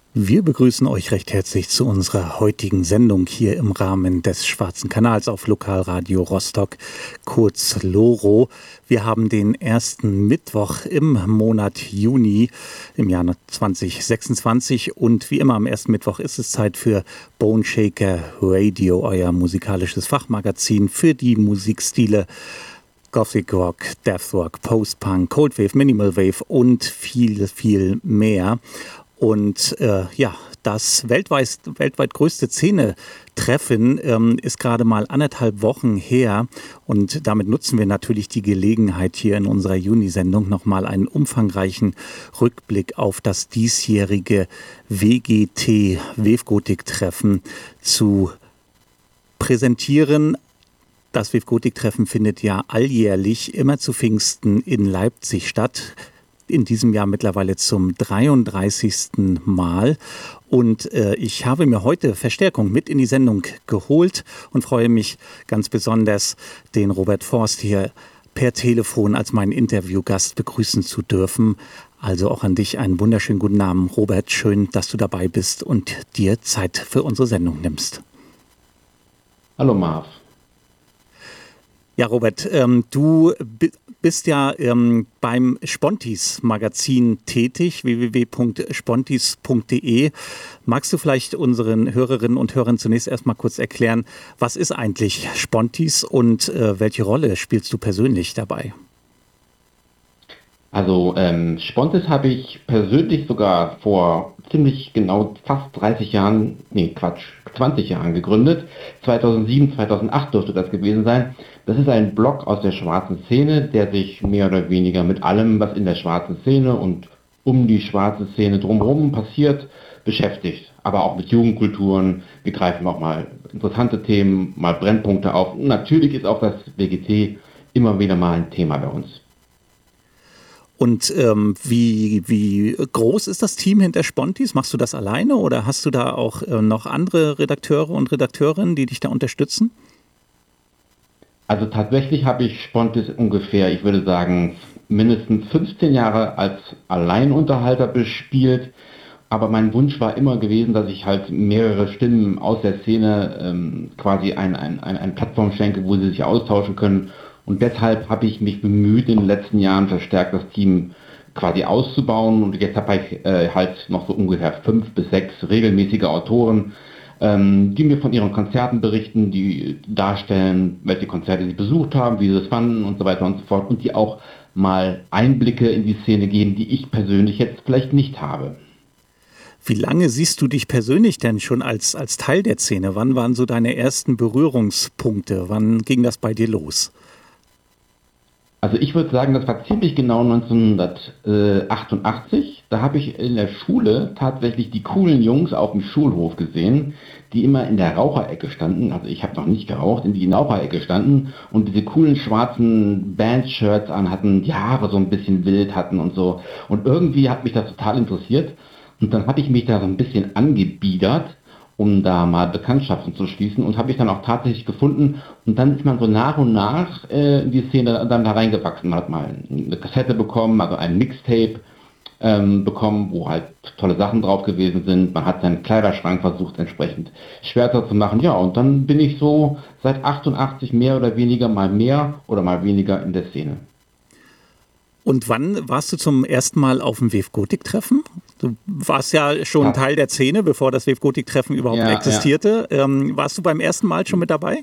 Wir begrüßen euch recht herzlich zu unserer heutigen Sendung hier im Rahmen des Schwarzen Kanals auf Lokalradio Rostock, kurz LoRo. Wir haben den ersten Mittwoch im Monat Juni im Jahr 2026 und wie immer am ersten Mittwoch ist es Zeit für Bone Shaker Radio, euer musikalisches Fachmagazin für die Musikstile Gothic Rock, Death Rock, Post-Punk, Cold Wave, Minimal Wave und viel, viel mehr. Und das weltweit größte Szene-Treffen ist gerade mal 1,5 Wochen her. Und damit nutzen wir natürlich die Gelegenheit, hier in unserer Juni-Sendung nochmal einen umfangreichen Rückblick auf das diesjährige WGT, Wave-Gothic-Treffen zu präsentieren. Das Wave-Gothic-Treffen findet ja alljährlich immer zu Pfingsten in Leipzig statt. In diesem Jahr mittlerweile zum 33. Mal. Und ich habe mir heute Verstärkung mit in die Sendung geholt und freue mich ganz besonders, den Robert Forst hier per Telefon als meinen Interviewgast begrüßen zu dürfen. Also auch an dich einen wunderschönen guten Abend, Robert. Schön, dass du dabei bist und dir Zeit für unsere Sendung nimmst. Hallo Marv. Ja, Robert, du bist ja beim Spontis-Magazin tätig, www.spontis.de. Magst du vielleicht unseren Hörerinnen und Hörern zunächst erstmal kurz erklären, was ist eigentlich Spontis und welche Rolle spielst du persönlich dabei? Also Spontis habe ich persönlich sogar vor ziemlich genau fast 20 Jahren gegründet. 2007, 2008 dürfte das gewesen sein. Das ist ein Blog aus der schwarzen Szene, der sich mehr oder weniger mit allem, was in der schwarzen Szene und um die schwarze Szene drumherum passiert, beschäftigt. Aber auch mit Jugendkulturen. Wir greifen auch mal interessante Themen, mal Brennpunkte auf. Und natürlich ist auch das WGT immer wieder mal ein Thema bei uns. Und wie groß ist das Team hinter Spontis? Machst du das alleine oder hast du da auch noch andere Redakteure und Redakteurinnen, die dich da unterstützen? Also tatsächlich habe ich Spontis ungefähr, ich würde sagen, mindestens 15 Jahre als Alleinunterhalter bespielt. Aber mein Wunsch war immer gewesen, dass ich halt mehrere Stimmen aus der Szene quasi eine Plattform schenke, wo sie sich austauschen können. Und deshalb habe ich mich bemüht, in den letzten Jahren verstärkt das Team quasi auszubauen. Und jetzt habe ich halt noch so ungefähr 5 bis 6 regelmäßige Autoren, die mir von ihren Konzerten berichten, die darstellen, welche Konzerte sie besucht haben, wie sie es fanden und so weiter und so fort. Und die auch mal Einblicke in die Szene geben, die ich persönlich jetzt vielleicht nicht habe. Wie lange siehst du dich persönlich denn schon als Teil der Szene? Wann waren so deine ersten Berührungspunkte? Wann ging das bei dir los? Also ich würde sagen, das war ziemlich genau 1988. Da habe ich in der Schule tatsächlich die coolen Jungs auf dem Schulhof gesehen, die immer in der Raucherecke standen. Also ich habe noch nicht geraucht, in die Raucherecke standen und diese coolen schwarzen Band-Shirts anhatten, die Haare so ein bisschen wild hatten und so. Und irgendwie hat mich das total interessiert. Und dann habe ich mich da so ein bisschen angebiedert, um da mal Bekanntschaften zu schließen und habe ich dann auch tatsächlich gefunden und dann ist man so nach und nach in die Szene dann da reingewachsen. Man hat mal eine Kassette bekommen, also ein Mixtape bekommen, wo halt tolle Sachen drauf gewesen sind. Man hat seinen Kleiderschrank versucht entsprechend schwärzer zu machen. Ja, und dann bin ich so seit 88 mehr oder weniger mal mehr oder mal weniger in der Szene. Und wann warst du zum ersten Mal auf dem Wave-Gothic-Treffen? Du warst ja schon Teil der Szene, bevor das Wave-Gothic-Treffen überhaupt existierte. Ja. Warst du beim ersten Mal schon mit dabei?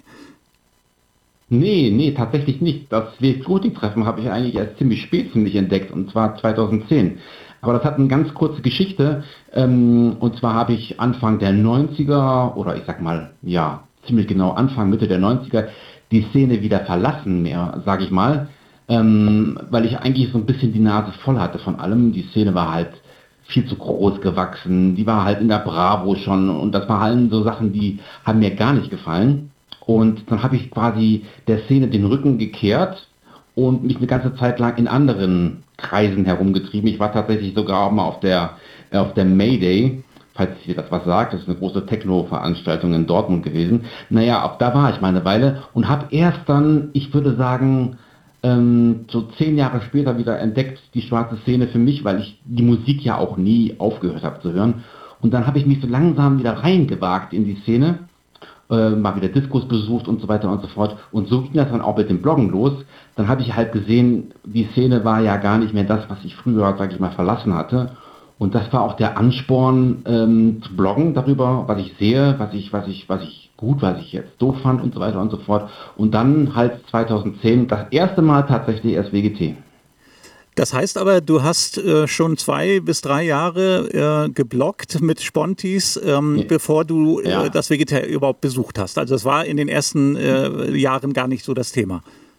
Nee, tatsächlich nicht. Das Wave-Gothic-Treffen habe ich eigentlich erst ziemlich spät für mich entdeckt, und zwar 2010. Aber das hat eine ganz kurze Geschichte. Und zwar habe ich Anfang der 90er, oder ich sag mal, ja, ziemlich genau Anfang, Mitte der 90er, die Szene wieder verlassen, mehr, sage ich mal. Weil ich eigentlich so ein bisschen die Nase voll hatte von allem. Die Szene war halt viel zu groß gewachsen, die war halt in der Bravo schon und das waren halt so Sachen, die haben mir gar nicht gefallen. Und dann habe ich quasi der Szene den Rücken gekehrt und mich eine ganze Zeit lang in anderen Kreisen herumgetrieben. Ich war tatsächlich sogar auch mal auf der Mayday, falls ihr das was sagt, das ist eine große Techno-Veranstaltung in Dortmund gewesen. Naja, auch da war ich mal eine Weile und habe erst dann, ich würde sagen, so 10 Jahre später wieder entdeckt die schwarze Szene für mich, weil ich die Musik ja auch nie aufgehört habe zu hören. Und dann habe ich mich so langsam wieder reingewagt in die Szene, mal wieder Diskos besucht und so weiter und so fort. Und so ging das dann auch mit dem Bloggen los. Dann habe ich halt gesehen, die Szene war ja gar nicht mehr das, was ich früher, sage ich mal, verlassen hatte. Und das war auch der Ansporn zu bloggen darüber, was ich sehe, was ich gut, was ich jetzt doof fand und so weiter und so fort. Und dann halt 2010 das erste Mal tatsächlich erst WGT. Das heißt aber, du hast schon 2 bis 3 Jahre gebloggt mit Spontis, bevor du das WGT überhaupt besucht hast. Also es war in den ersten Jahren gar nicht so das Thema.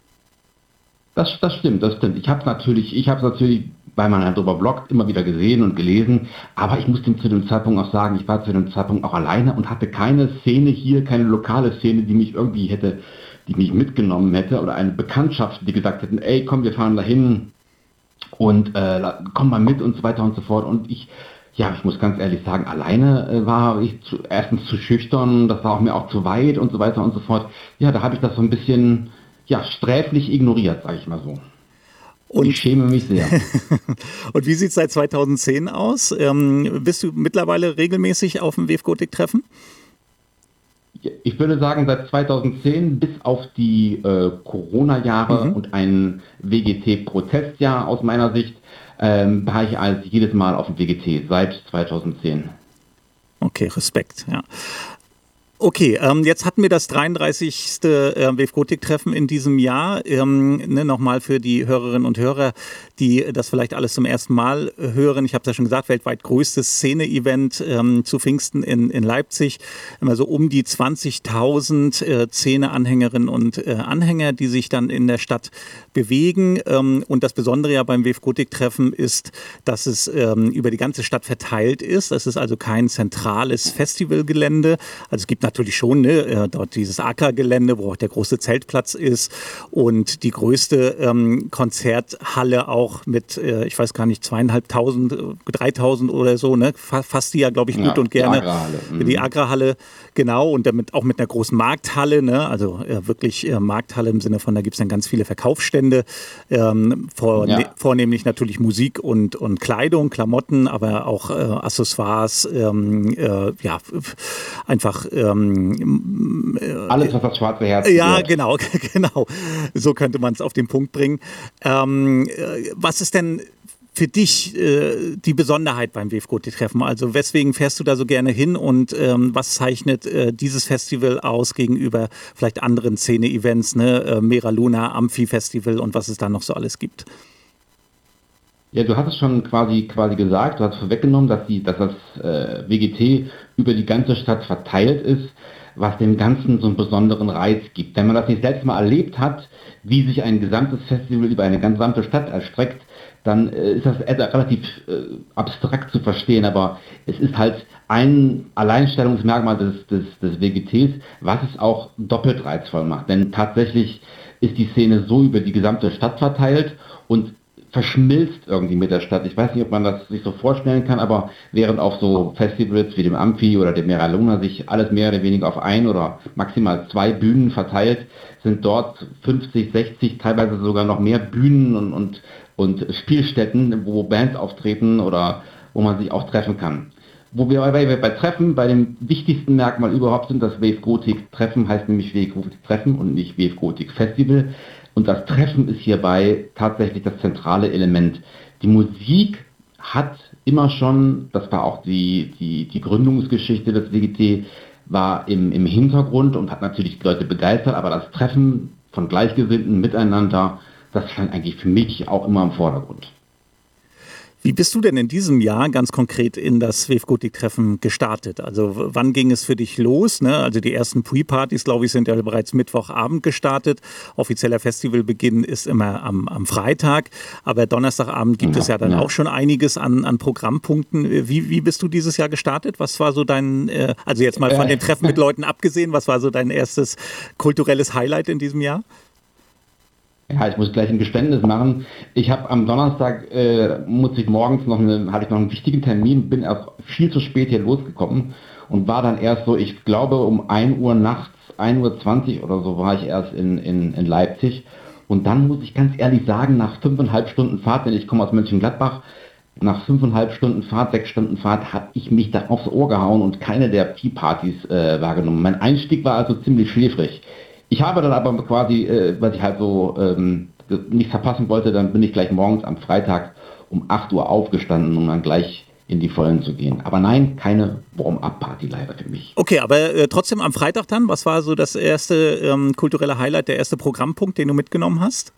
Das stimmt. Ich habe es natürlich, weil man halt darüber bloggt, immer wieder gesehen und gelesen. Aber ich muss zu dem Zeitpunkt auch sagen, ich war zu dem Zeitpunkt auch alleine und hatte keine Szene hier, keine lokale Szene, die mich mitgenommen hätte oder eine Bekanntschaft, die gesagt hätten, ey, komm, wir fahren dahin und komm mal mit und so weiter und so fort. Und ich muss ganz ehrlich sagen, alleine war ich erstens zu schüchtern, das war auch mir auch zu weit und so weiter und so fort. Ja, da habe ich das so ein bisschen sträflich ignoriert, sage ich mal so. Und ich schäme mich sehr. Und wie sieht es seit 2010 aus? Bist du mittlerweile regelmäßig auf dem WF Gothic-Treffen? Ich würde sagen, seit 2010 bis auf die Corona-Jahre und ein WGT-Protestjahr aus meiner Sicht, war ich also jedes Mal auf dem WGT, seit 2010. Okay, Respekt, ja. Okay, jetzt hatten wir das 33. WF Gothic-Treffen in diesem Jahr. Nochmal für die Hörerinnen und Hörer, die das vielleicht alles zum ersten Mal hören. Ich habe es ja schon gesagt, weltweit größtes Szene-Event zu Pfingsten in Leipzig. Immer so um die 20.000 Szene-Anhängerinnen und Anhänger, die sich dann in der Stadt bewegen. Und das Besondere ja beim WF Gothic-Treffen ist, dass es über die ganze Stadt verteilt ist. Es ist also kein zentrales Festivalgelände. Also es gibt natürlich schon dort dieses Agra-Gelände, wo auch der große Zeltplatz ist und die größte Konzerthalle auch mit, ich weiß gar nicht, 2.500, 3.000 oder so, ne? Fasst die ja, glaube ich, gut und gerne. Die Agra-Halle, genau, und damit auch mit einer großen Markthalle, ne? Also wirklich Markthalle im Sinne von, da gibt es dann ganz viele Verkaufsstände, vornehmlich natürlich Musik und Kleidung, Klamotten, aber auch Accessoires, einfach alles, was das schwarze Herz ja, genau. So könnte man es auf den Punkt bringen. Was ist denn für dich die Besonderheit beim WF Gothic-Treffen? Also weswegen fährst du da so gerne hin und was zeichnet dieses Festival aus gegenüber vielleicht anderen Szene-Events, ne? Mera Luna, Amphi-Festival und was es da noch so alles gibt? Ja, du hast es schon quasi gesagt, du hast vorweggenommen, dass das WGT über die ganze Stadt verteilt ist, was dem Ganzen so einen besonderen Reiz gibt. Wenn man das nicht selbst mal erlebt hat, wie sich ein gesamtes Festival über eine gesamte Stadt erstreckt, dann ist das relativ abstrakt zu verstehen, aber es ist halt ein Alleinstellungsmerkmal des WGTs, was es auch doppelt reizvoll macht. Denn tatsächlich ist die Szene so über die gesamte Stadt verteilt und verschmilzt irgendwie mit der Stadt. Ich weiß nicht, ob man das sich so vorstellen kann, aber während auf so Festivals wie dem Amphi oder dem Mera Luna sich alles mehr oder weniger auf 1 oder maximal 2 Bühnen verteilt, sind dort 50, 60, teilweise sogar noch mehr Bühnen und Spielstätten, wo Bands auftreten oder wo man sich auch treffen kann. Wo wir bei Treffen, bei dem wichtigsten Merkmal überhaupt sind, das WF Gothic Treffen heißt nämlich WF Gothic Treffen und nicht WF Gothic Festival. Und das Treffen ist hierbei tatsächlich das zentrale Element. Die Musik hat immer schon, das war auch die Gründungsgeschichte des WGT, war im Hintergrund und hat natürlich die Leute begeistert, aber das Treffen von Gleichgesinnten miteinander, das stand eigentlich für mich auch immer im Vordergrund. Wie bist du denn in diesem Jahr ganz konkret in das WF Gothic-Treffen gestartet? Also wann ging es für dich los? Ne? Also die ersten Pre-Partys, glaube ich, sind ja bereits Mittwochabend gestartet. Offizieller Festivalbeginn ist immer am Freitag. Aber Donnerstagabend gibt es ja dann auch schon einiges an Programmpunkten. Wie bist du dieses Jahr gestartet? Was war so dein, also jetzt mal von den Treffen mit Leuten abgesehen, was war so dein erstes kulturelles Highlight in diesem Jahr? Ja, ich muss gleich ein Geständnis machen. Ich habe am Donnerstag, hatte ich noch einen wichtigen Termin, bin erst viel zu spät hier losgekommen und war dann erst so, ich glaube um 1 Uhr nachts, 1:20 Uhr oder so war ich erst in Leipzig. Und dann muss ich ganz ehrlich sagen, nach 5,5 Stunden Fahrt, denn ich komme aus Mönchengladbach, nach 5,5 Stunden Fahrt, 6 Stunden Fahrt, habe ich mich da aufs Ohr gehauen und keine der Tea-Partys wahrgenommen. Mein Einstieg war also ziemlich schläfrig. Ich habe dann aber quasi, weil ich halt so nichts verpassen wollte, dann bin ich gleich morgens am Freitag um 8 Uhr aufgestanden, um dann gleich in die Vollen zu gehen. Aber nein, keine Warm-up-Party leider für mich. Okay, aber trotzdem am Freitag dann, was war so das erste kulturelle Highlight, der erste Programmpunkt, den du mitgenommen hast?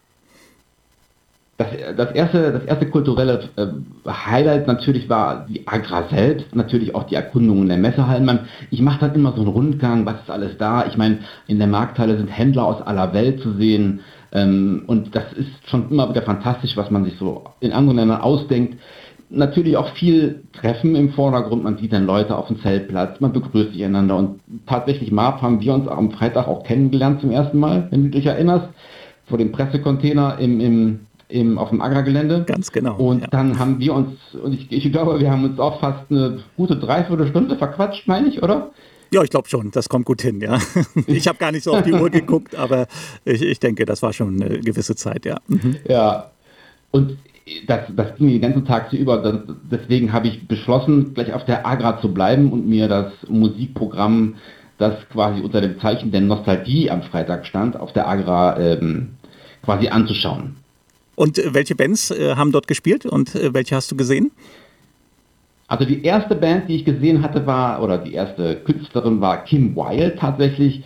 Das erste kulturelle Highlight natürlich war die Agra selbst, natürlich auch die Erkundungen der Messehallen. Ich mache dann immer so einen Rundgang, was ist alles da. Ich meine, in der Markthalle sind Händler aus aller Welt zu sehen und das ist schon immer wieder fantastisch, was man sich so in anderen Ländern ausdenkt. Natürlich auch viel Treffen im Vordergrund, man sieht dann Leute auf dem Zeltplatz, man begrüßt sich einander und tatsächlich, Marv, haben wir uns am Freitag auch kennengelernt zum ersten Mal, wenn du dich erinnerst, vor dem Pressecontainer auf dem Agra-Gelände. Ganz genau. Und dann haben wir uns, und ich glaube, wir haben uns auch fast eine gute Dreiviertelstunde verquatscht, meine ich, oder? Ja, ich glaube schon, das kommt gut hin, ja. Ich habe gar nicht so auf die Uhr geguckt, aber ich denke, das war schon eine gewisse Zeit, ja. Mhm. Ja, und das ging den ganzen Tag so über. Deswegen habe ich beschlossen, gleich auf der Agra zu bleiben und mir das Musikprogramm, das quasi unter dem Zeichen der Nostalgie am Freitag stand, auf der Agra quasi anzuschauen. Und welche Bands haben dort gespielt und welche hast du gesehen? Also die erste Band, die ich gesehen hatte, die erste Künstlerin war Kim Wilde tatsächlich.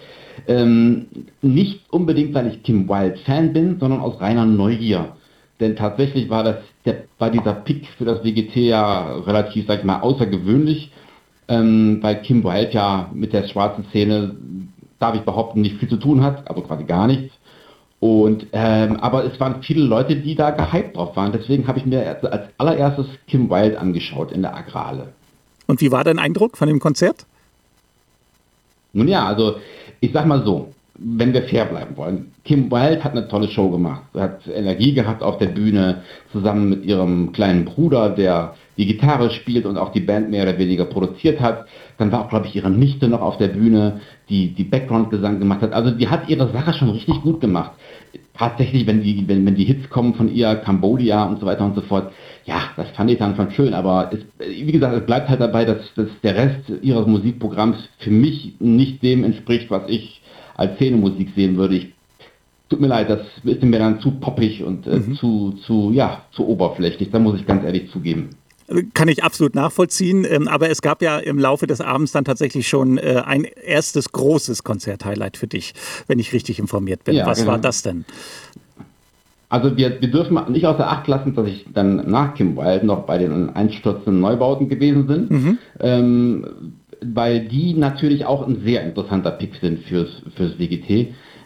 Nicht unbedingt, weil ich Kim Wilde Fan bin, sondern aus reiner Neugier. Denn tatsächlich war dieser Pick für das WGT ja relativ, sag ich mal, außergewöhnlich, weil Kim Wilde ja mit der schwarzen Szene, darf ich behaupten, nicht viel zu tun hat, also quasi gar nichts. Aber es waren viele Leute, die da gehypt drauf waren. Deswegen habe ich mir als allererstes Kim Wilde angeschaut in der Agrale. Und wie war dein Eindruck von dem Konzert? Nun ja, also ich sag mal so, wenn wir fair bleiben wollen, Kim Wilde hat eine tolle Show gemacht. Sie hat Energie gehabt auf der Bühne, zusammen mit ihrem kleinen Bruder, der die Gitarre spielt und auch die Band mehr oder weniger produziert hat. Dann war auch, glaube ich, ihre Nichte noch auf der Bühne, die Background-Gesang gemacht hat. Also die hat ihre Sache schon richtig gut gemacht. Tatsächlich, wenn die Hits kommen von ihr, Cambodia und so weiter und so fort, ja, das fand ich dann schon schön. Aber wie gesagt, es bleibt halt dabei, dass der Rest ihres Musikprogramms für mich nicht dem entspricht, was ich als Szenemusik sehen würde. Tut mir leid, das ist mir dann zu poppig und zu oberflächlich. Da muss ich ganz ehrlich zugeben. Kann ich absolut nachvollziehen, aber es gab ja im Laufe des Abends dann tatsächlich schon ein erstes großes Konzert-Highlight für dich, wenn ich richtig informiert bin. Ja, was war das denn? Also wir dürfen nicht außer Acht lassen, dass ich dann nach Kim Wilde noch bei den einstürzenden Neubauten gewesen bin, weil die natürlich auch ein sehr interessanter Pick sind fürs WGT.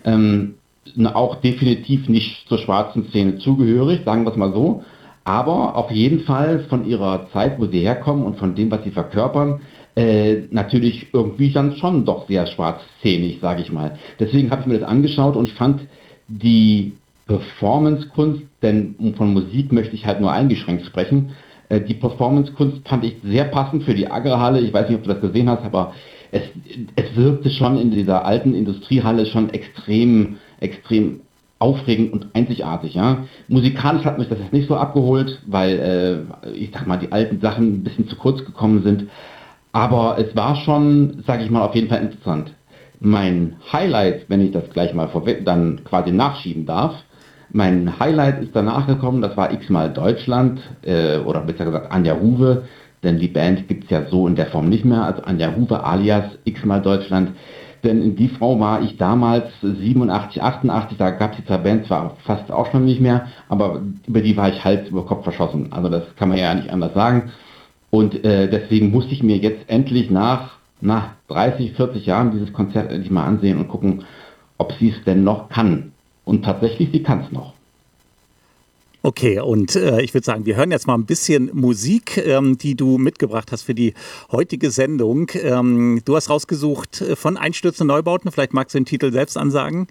Auch definitiv nicht zur schwarzen Szene zugehörig, sagen wir es mal so. Aber auf jeden Fall von ihrer Zeit, wo sie herkommen und von dem, was sie verkörpern, natürlich irgendwie dann schon doch sehr schwarzszenig, sage ich mal. Deswegen habe ich mir das angeschaut und ich fand die Performance-Kunst, denn von Musik möchte ich halt nur eingeschränkt sprechen, die Performance-Kunst fand ich sehr passend für die Agra-Halle. Ich weiß nicht, ob du das gesehen hast, aber es wirkte schon in dieser alten Industriehalle schon extrem aufregend und einzigartig. Ja. Musikalisch hat mich das jetzt nicht so abgeholt, weil, ich sag mal, die alten Sachen ein bisschen zu kurz gekommen sind. Aber es war schon, sage ich mal, auf jeden Fall interessant. Mein Highlight, wenn ich das gleich mal dann quasi nachschieben darf, mein Highlight ist danach gekommen, das war X-mal Deutschland, oder besser gesagt Anja Huwe, denn die Band gibt es ja so in der Form nicht mehr, also Anja Huwe alias X-mal Deutschland. Denn in die Frau war ich damals 87, 88, da gab es die Band zwar fast auch schon nicht mehr, aber über die war ich Hals über Kopf verschossen. Also das kann man ja nicht anders sagen. Und deswegen musste ich mir jetzt endlich nach 30, 40 Jahren dieses Konzert endlich mal ansehen und gucken, ob sie es denn noch kann. Und tatsächlich, sie kann es noch. Okay, und ich würde sagen, wir hören jetzt mal ein bisschen Musik, die du mitgebracht hast für die heutige Sendung. Du hast rausgesucht von Einstürzende Neubauten, vielleicht magst du den Titel selbst ansagen.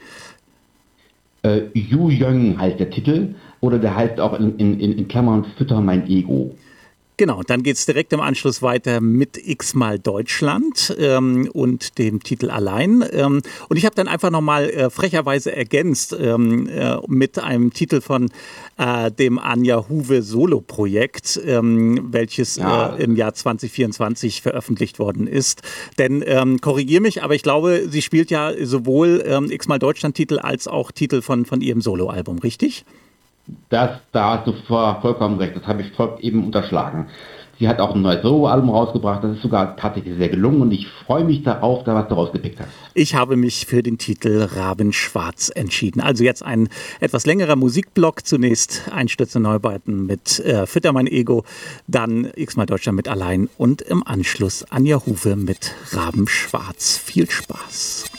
Yu Young heißt der Titel, oder der heißt auch in Klammern Fütter mein Ego. Genau, dann geht es direkt im Anschluss weiter mit X-mal Deutschland und dem Titel Allein. Und ich habe dann einfach nochmal frecherweise ergänzt mit einem Titel von dem Anja Huwe Solo-Projekt, welches im Jahr 2024 veröffentlicht worden ist. Denn, korrigier mich, aber ich glaube, sie spielt ja sowohl X-mal Deutschland-Titel als auch Titel von ihrem Solo-Album, richtig? Da hast du vollkommen recht, das habe ich eben unterschlagen. Sie hat auch ein neues Solo-Album rausgebracht, das ist sogar tatsächlich sehr gelungen und ich freue mich darauf, da was du rausgepickt hast. Ich habe mich für den Titel Rabenschwarz entschieden. Also jetzt ein etwas längerer Musikblock. Zunächst Einstürze Neubauten mit Fütter mein Ego, dann X-mal Deutschland mit Allein und im Anschluss Anja Huwe mit Rabenschwarz. Viel Spaß.